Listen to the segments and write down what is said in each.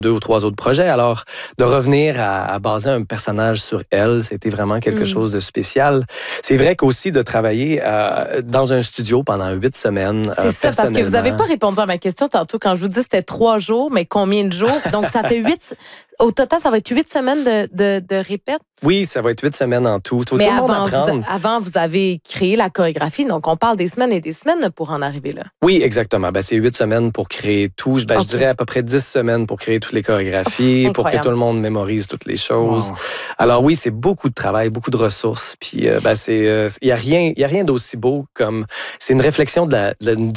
2 ou 3 autres projets. Alors, de revenir à baser un personnage sur elle, c'était vraiment quelque chose de spécial. C'est vrai qu'aussi de travailler dans un studio pendant 8 semaines. C'est ça, parce que vous n'avez pas répondu à ma question tantôt quand je vous dis que c'était 3 jours, mais combien de jours? Donc, ça fait 8... Au total, ça va être 8 semaines de répète? Oui, ça va être 8 semaines en tout. Mais avant, vous avez créé la chorégraphie, donc on parle des semaines et des semaines pour en arriver là. Oui, exactement. C'est 8 semaines pour créer tout. Je dirais à peu près 10 semaines pour créer toutes les chorégraphies, pour que tout le monde mémorise toutes les choses. Wow. Alors oui, c'est beaucoup de travail, beaucoup de ressources. Puis il y a rien d'aussi beau comme... C'est une réflexion d'une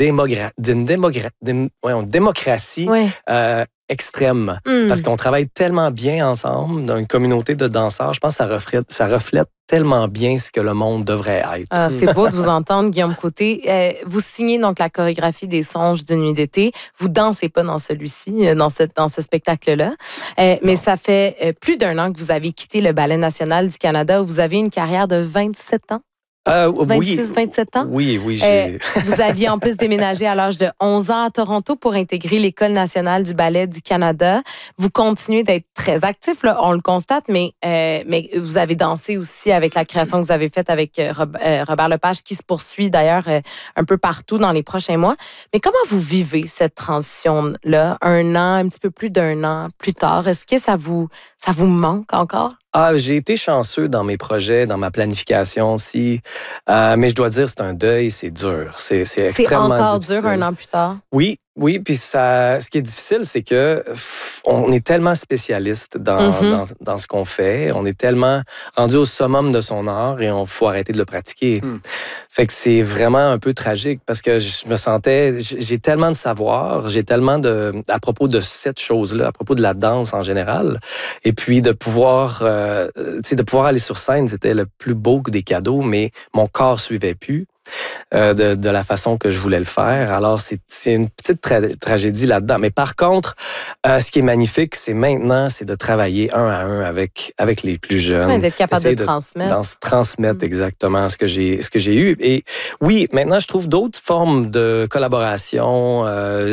démocratie extrême. Parce qu'on travaille tellement bien ensemble dans une communauté de danseurs. Je pense que ça reflète tellement bien ce que le monde devrait être. C'est beau de vous entendre, Guillaume Côté. Vous signez donc la chorégraphie des Songes d'une nuit d'été. Vous dansez pas dans celui-ci, dans ce spectacle-là. Mais ça fait plus d'1 an que vous avez quitté le Ballet national du Canada où vous avez une carrière de 27 ans. 26-27 ans? Oui. Vous aviez en plus déménagé à l'âge de 11 ans à Toronto pour intégrer l'École nationale du ballet du Canada. Vous continuez d'être très actif, là, on le constate, mais vous avez dansé aussi avec la création que vous avez faite avec Robert Lepage, qui se poursuit d'ailleurs un peu partout dans les prochains mois. Mais comment vous vivez cette transition-là, un petit peu plus d'1 an plus tard? Est-ce que ça vous manque encore? J'ai été chanceux dans mes projets, dans ma planification aussi. Mais je dois dire, c'est un deuil, c'est dur. C'est extrêmement difficile. C'est encore dur 1 an plus tard? Oui. Puis ce qui est difficile, c'est que on est tellement spécialiste dans ce qu'on fait. On est tellement rendu au summum de son art et on faut arrêter de le pratiquer. Fait que c'est vraiment un peu tragique parce que je me sentais... J'ai tellement de savoir, j'ai tellement à propos de cette chose-là, à propos de la danse en général. Et puis de pouvoir aller sur scène, c'était le plus beau des cadeaux, mais mon corps suivait plus. De la façon que je voulais le faire. Alors, c'est une petite tragédie là-dedans. Mais par contre, ce qui est magnifique, c'est de travailler 1 à 1 avec les plus jeunes. Ouais, d'être capable de transmettre. Transmettre exactement ce que j'ai eu. Et oui, maintenant, je trouve d'autres formes de collaboration.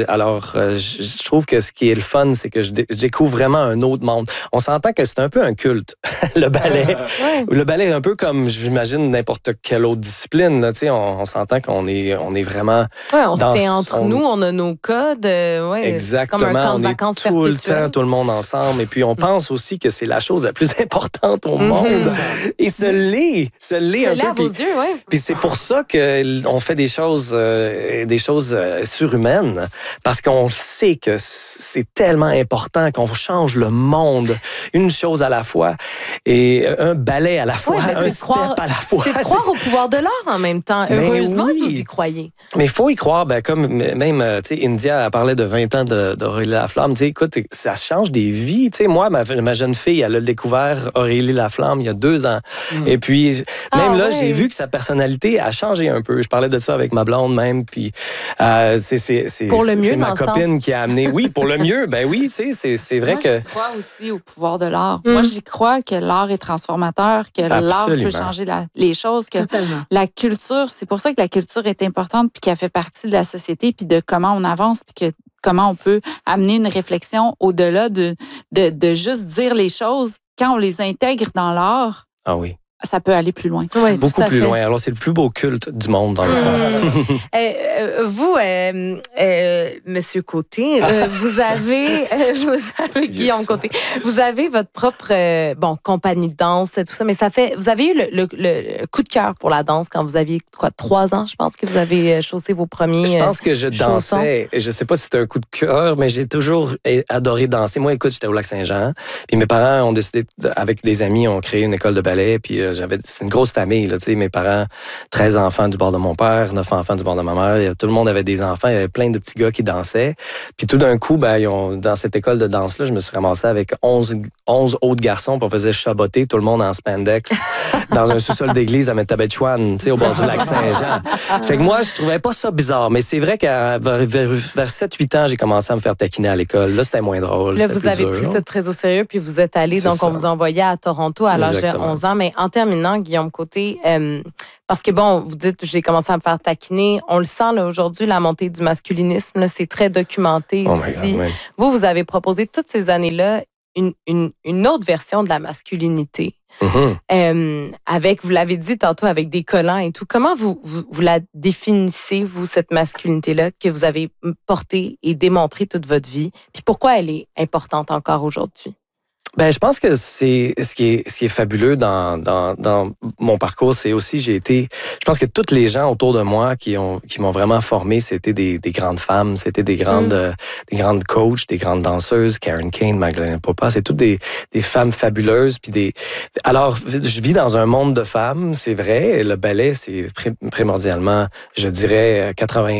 Je trouve que ce qui est le fun, c'est que je découvre vraiment un autre monde. On s'entend que c'est un peu un culte, le ballet. Le ballet est un peu comme, j'imagine, n'importe quelle autre discipline. Là, on s'entend qu'on est vraiment... Oui, on se tient entre nous, on a nos codes. Exactement, c'est comme un camp de vacances tout le temps, tout le monde ensemble. Et puis, on pense aussi que c'est la chose la plus importante au monde. Et ce l'est un peu. À vos yeux, oui. Puis c'est pour ça qu'on fait des choses surhumaines, parce qu'on sait que c'est tellement important qu'on change le monde, une chose à la fois, et un ballet à la fois, un step à la fois. C'est croire au pouvoir de l'art en même temps. Heureusement que vous y croyez. Mais il faut y croire, comme même, India parlait de 20 ans d'Aurélie Laflamme. Écoute, ça change des vies. Moi, ma jeune fille, elle a découvert Aurélie Laflamme il y a 2 ans. Et puis, j'ai vu que sa personnalité a changé un peu. Je parlais de ça avec ma blonde même. Puis, c'est pour le mieux, c'est ma copine qui a amené. Oui, pour le mieux. C'est vrai que... Je crois aussi au pouvoir de l'art. Moi, j'y crois que l'art est transformateur, que l'art peut changer les choses, que la culture, c'est pour ça que la culture est importante puis qu'elle fait partie de la société puis de comment on avance puis que comment on peut amener une réflexion au-delà de juste dire les choses. Quand on les intègre dans l'art, ça peut aller plus loin. Oui, beaucoup plus loin. Alors, c'est le plus beau culte du monde, dans le fond. Vous, Monsieur Côté, vous avez Guillaume Côté, vous avez votre propre compagnie de danse, tout ça, mais vous avez eu le coup de cœur pour la danse quand vous aviez 3 ans, je pense que vous avez chaussé vos premiers Je pense que je dansais, je sais pas si c'était un coup de cœur, mais j'ai toujours adoré danser. Moi, écoute, j'étais au Lac-Saint-Jean, puis mes parents ont décidé, avec des amis, ont créé une école de ballet, puis c'était une grosse famille, là, mes parents, 13 enfants du bord de mon père, 9 enfants du bord de ma mère. Tout le monde avait des enfants. Il y avait plein de petits gars qui dansaient. Puis tout d'un coup, dans cette école de danse-là, je me suis ramassé avec 11 autres garçons. Puis on faisait chaboter tout le monde en spandex dans un sous-sol d'église à Métabetchouane, au bord du lac Saint-Jean. Fait que moi, je trouvais pas ça bizarre. Mais c'est vrai qu'à vers 7-8 ans, j'ai commencé à me faire taquiner à l'école. Là, c'était moins drôle. Là, vous avez pris ça très au sérieux. Puis vous êtes allé, donc on vous a envoyé à Toronto à l'âge de 11 ans. Mais en termes terminant, Guillaume Côté, parce que bon, vous dites, j'ai commencé à me faire taquiner. On le sent là, aujourd'hui, la montée du masculinisme, là, c'est très documenté aussi. God, vous avez proposé toutes ces années-là une autre version de la masculinité. Avec, vous l'avez dit tantôt, avec des collants et tout. Comment vous la définissez, vous, cette masculinité-là que vous avez portée et démontrée toute votre vie? Puis pourquoi elle est importante encore aujourd'hui? Ben, je pense que c'est ce qui est fabuleux dans mon parcours, c'est aussi je pense que toutes les gens autour de moi qui m'ont vraiment formé, c'était des grandes femmes, c'était des grandes coachs, des grandes danseuses, Karen Kane, Magdalena Popa, c'est toutes des femmes fabuleuses alors je vis dans un monde de femmes, c'est vrai, le ballet c'est primordialement, je dirais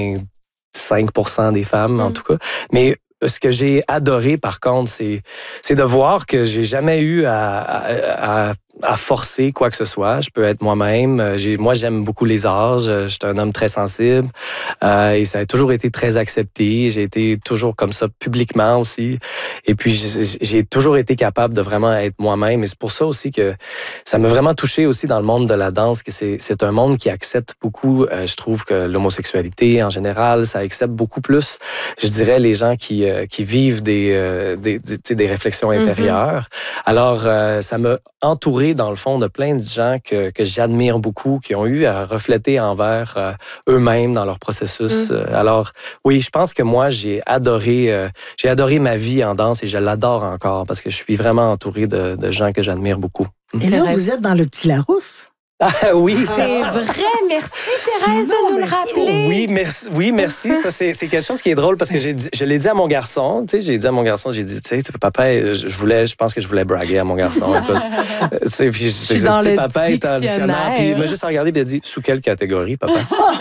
85% des femmes en tout cas, mais ce que j'ai adoré, par contre, c'est de voir que j'ai jamais eu à forcer quoi que ce soit. Je peux être moi-même. Moi, j'aime beaucoup les arts. Je suis un homme très sensible. Et ça a toujours été très accepté. J'ai été toujours comme ça publiquement aussi. Et puis, j'ai toujours été capable de vraiment être moi-même. Et c'est pour ça aussi que ça m'a vraiment touché aussi dans le monde de la danse. Que c'est un monde qui accepte beaucoup, je trouve, que l'homosexualité en général, ça accepte beaucoup plus, je dirais, les gens qui vivent des réflexions intérieures. Alors, ça m'a entouré dans le fond de plein de gens que j'admire beaucoup, qui ont eu à refléter envers eux-mêmes dans leur processus. Alors, oui, je pense que moi, j'ai adoré ma vie en danse et je l'adore encore parce que je suis vraiment entouré de gens que j'admire beaucoup. Et là, vous êtes dans le Petit Larousse. Ah oui. C'est vrai. Merci, Thérèse, de nous le rappeler. Oui, merci. Ça, c'est quelque chose qui est drôle parce que je l'ai dit à mon garçon. Tu sais, j'ai dit, papa, je pense que je voulais braguer à mon garçon. Tu sais, puis je disais, papa est un dictionnaire. Puis il m'a juste regardé et il a dit, sous quelle catégorie, papa?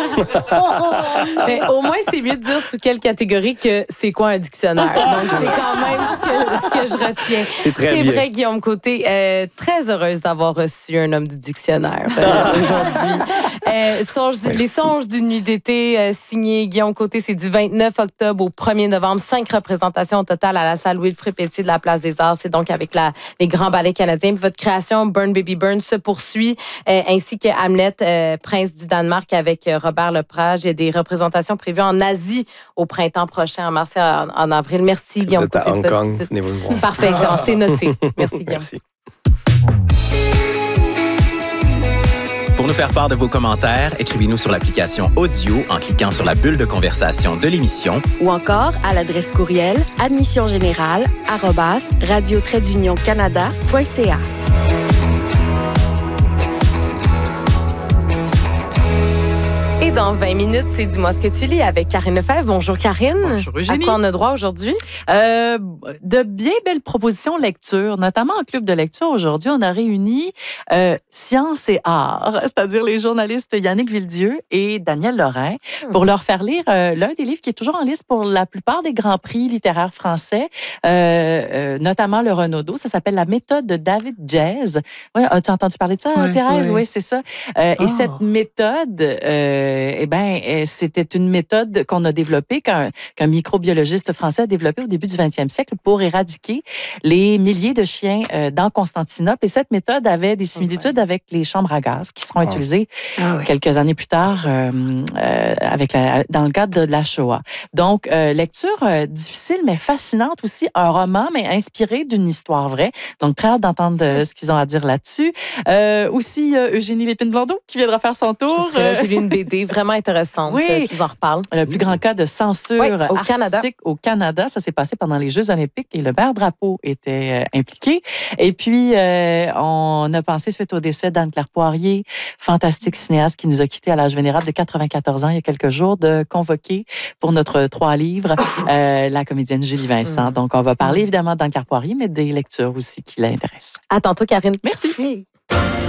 Mais au moins, c'est mieux de dire sous quelle catégorie que c'est quoi un dictionnaire. Donc, c'est quand même ce que je retiens. C'est vrai, Guillaume Côté. Très heureuse d'avoir reçu un homme du dictionnaire. Aujourd'hui. Les songes d'une nuit d'été, signé Guillaume Côté, c'est du 29 octobre au 1er novembre. 5 représentations au total à la salle Wilfrid Pétier de la Place des Arts. C'est donc avec les grands ballets canadiens. Votre création, Burn Baby Burn, se poursuit, ainsi que Hamlet, Prince du Danemark, avec Robert Lepage. Il y a des représentations prévues en Asie au printemps prochain, en mars et en avril. Merci, Guillaume Côté. Vous êtes à Hong Kong, venez-vous me voir. Parfait, excellent. C'est noté. Merci, Guillaume. Merci. Pour nous faire part de vos commentaires, écrivez-nous sur l'application Audio en cliquant sur la bulle de conversation de l'émission ou encore à l'adresse courriel admissiongénérale@radio-canada.ca. Et dans 20 minutes, c'est Dis-moi ce que tu lis avec Karine Lefebvre. Bonjour Karine. Bonjour Eugénie. À quoi on a droit aujourd'hui? De bien belles propositions lecture, notamment en club de lecture. Aujourd'hui, on a réuni Science et Art, c'est-à-dire les journalistes Yannick Villedieu et Daniel Lorrain, pour leur faire lire l'un des livres qui est toujours en liste pour la plupart des grands prix littéraires français, notamment le Renaudot. Ça s'appelle La méthode de David Jazz. Ouais, as-tu entendu parler de ça, Thérèse? Oui, c'est ça. Et cette méthode... c'était une méthode qu'on a développée, qu'un microbiologiste français a développée au début du 20e siècle pour éradiquer les milliers de chiens dans Constantinople. Et cette méthode avait des similitudes avec les chambres à gaz qui seront utilisées quelques années plus tard dans le cadre de la Shoah. Donc, lecture difficile mais fascinante aussi. Un roman, mais inspiré d'une histoire vraie. Donc, très hâte d'entendre ce qu'ils ont à dire là-dessus. Aussi, Eugénie Lépine-Blondeau qui viendra faire son tour. J'ai lu une BD vraiment intéressante. Oui. Je vous en reparle. Le plus grand cas de censure artistique au Canada. Ça s'est passé pendant les Jeux olympiques et le maire Drapeau était impliqué. Et puis, on a pensé, suite au décès d'Anne-Claire Poirier, fantastique cinéaste qui nous a quittés à l'âge vénérable de 94 ans il y a quelques jours, de convoquer pour notre 3 livres la comédienne Julie Vincent. Donc, on va parler évidemment d'Anne-Claire Poirier, mais des lectures aussi qui l'intéressent. À tantôt, Karine. Merci.